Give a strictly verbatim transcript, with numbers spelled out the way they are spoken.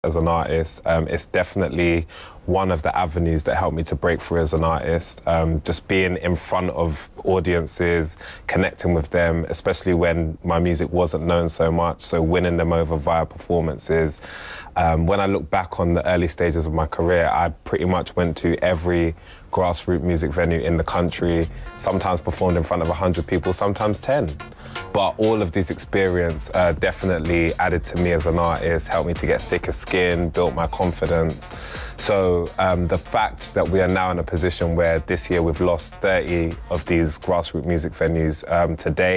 As an artist, um, it's definitely one of the avenues that helped me to break through as an artist. Um, just being in front of audiences, connecting with them, especially when my music wasn't known so much, so winning them over via performances. Um, when I look back on the early stages of my career, I pretty much went to every grassroots music venue in the country, sometimes performed in front of one hundred people, sometimes ten. But all of this experience uh, definitely added to me as an artist, helped me to get thicker skin, built my confidence. So um, the fact that we are now in a position where this year we've lost thirty of these grassroots music venues um, today,